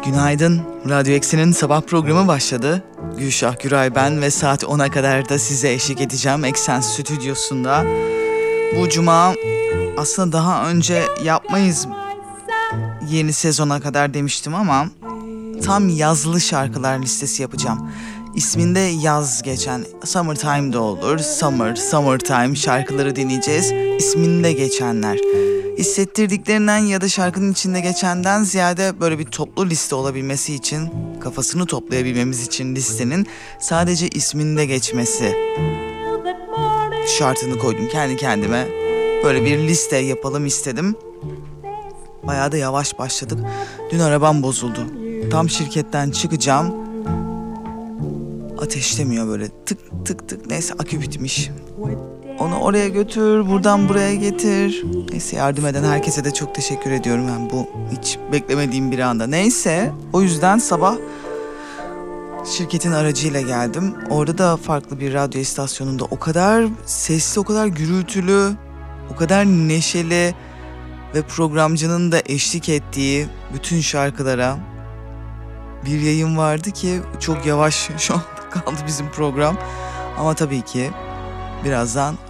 Günaydın. Radyo Eksen'in sabah programı başladı. Gülşah Güray ben ve saat 10'a kadar da size eşlik edeceğim Eksen Stüdyosu'nda. Bu cuma aslında daha önce yapmayız yeni sezona kadar demiştim ama tam yazlı şarkılar listesi yapacağım. İsminde yaz geçen, Summertime de olur, Summertime şarkıları dinleyeceğiz. İsminde geçenler. Hissettirdiklerinden ya da şarkının içinde geçenden ziyade böyle bir toplu liste olabilmesi için, kafasını toplayabilmemiz için listenin sadece isminde geçmesi şartını koydum kendi kendime. Böyle bir liste yapalım istedim. Bayağı da yavaş başladık. Dün arabam bozuldu. Tam şirketten çıkacağım. Ateşlemiyor böyle tık tık tık. Neyse akü bitmiş. Onu oraya götür, buradan buraya getir. Neyse yardım eden herkese de çok teşekkür ediyorum. Yani bu hiç beklemediğim bir anda. Neyse o yüzden sabah şirketin aracıyla geldim. Orada da farklı bir radyo istasyonunda o kadar sesli, o kadar gürültülü, o kadar neşeli ve programcının da eşlik ettiği bütün şarkılara bir yayın vardı ki çok yavaş şu anda kaldı bizim program. Ama tabii ki birazdan